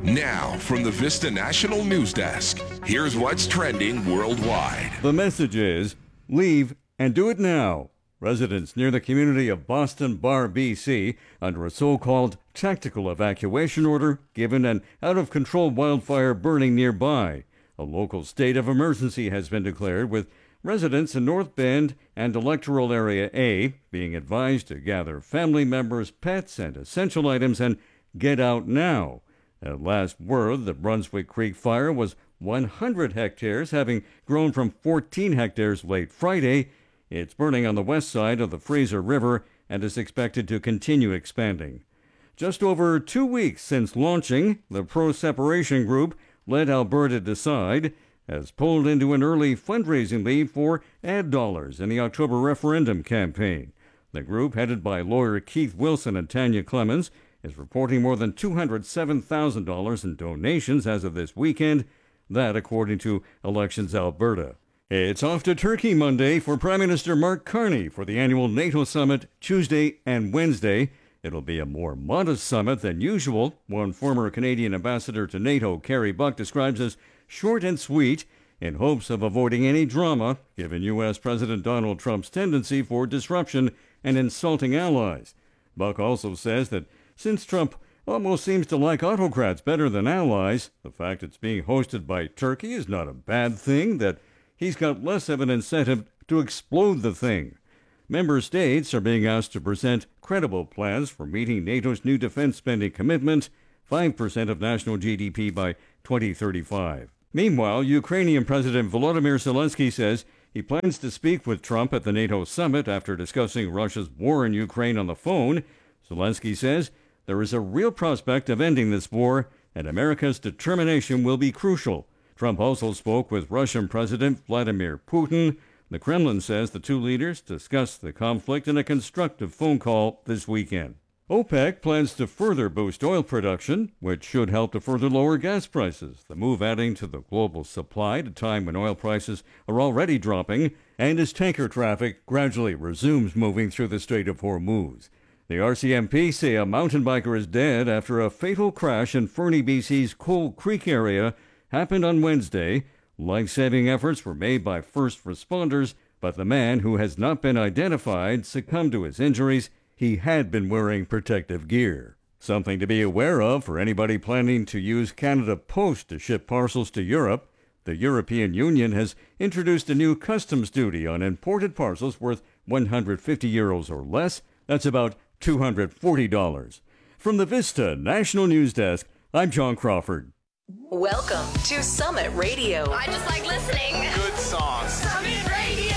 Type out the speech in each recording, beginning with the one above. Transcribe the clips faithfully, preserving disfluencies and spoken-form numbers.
Now, from the Vista National News Desk, here's what's trending worldwide. The message is, leave and do it now. Residents near the community of Boston Bar, B C, under a so-called tactical evacuation order given an out-of-control wildfire burning nearby. A local state of emergency has been declared, with residents in North Bend and Electoral Area A being advised to gather family members, pets, and essential items and get out now. At last word, the Brunswick Creek fire was one hundred hectares, having grown from fourteen hectares late Friday. It's burning on the west side of the Fraser River and is expected to continue expanding. Just over two weeks since launching, the Pro-Separation Group, Let Alberta Decide, has pulled into an early fundraising lead for ad dollars in the October referendum campaign. The group, headed by lawyer Keith Wilson and Tanya Clemens, is reporting more than two hundred seven thousand dollars in donations as of this weekend, that according to Elections Alberta. It's off to Turkey Monday for Prime Minister Mark Carney for the annual NATO summit Tuesday and Wednesday. It'll be a more modest summit than usual, one former Canadian ambassador to NATO, Kerry Buck, describes as short and sweet, in hopes of avoiding any drama, given U S. President Donald Trump's tendency for disruption and insulting allies. Buck also says that since Trump almost seems to like autocrats better than allies, the fact it's being hosted by Turkey is not a bad thing, that he's got less of an incentive to explode the thing. Member states are being asked to present credible plans for meeting NATO's new defense spending commitment, five percent of national G D P by twenty thirty-five. Meanwhile, Ukrainian President Volodymyr Zelensky says he plans to speak with Trump at the NATO summit after discussing Russia's war in Ukraine on the phone. Zelensky says there is a real prospect of ending this war, and America's determination will be crucial. Trump also spoke with Russian President Vladimir Putin. The Kremlin says the two leaders discussed the conflict in a constructive phone call this weekend. OPEC plans to further boost oil production, which should help to further lower gas prices, the move adding to the global supply at a time when oil prices are already dropping and as tanker traffic gradually resumes moving through the Strait of Hormuz. The R C M P say a mountain biker is dead after a fatal crash in Fernie, B C's Coal Creek area happened on Wednesday. Life-saving efforts were made by first responders, but the man, who has not been identified, succumbed to his injuries. He had been wearing protective gear. Something to be aware of for anybody planning to use Canada Post to ship parcels to Europe. The European Union has introduced a new customs duty on imported parcels worth one hundred fifty euros or less. That's about two hundred forty dollars. From the Vista National News Desk, I'm John Crawford. Welcome to Summit Radio. I just like listening. Good songs. Summit Radio.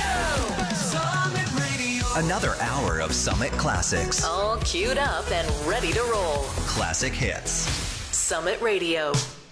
Summit Radio. Another hour of Summit Classics. All queued up and ready to roll. Classic hits. Summit Radio.